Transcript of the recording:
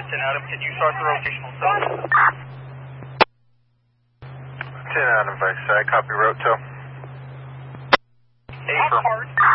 10 Adam, can you start the rotational zone? 10 Adam, Vice. I copy roto. Hey,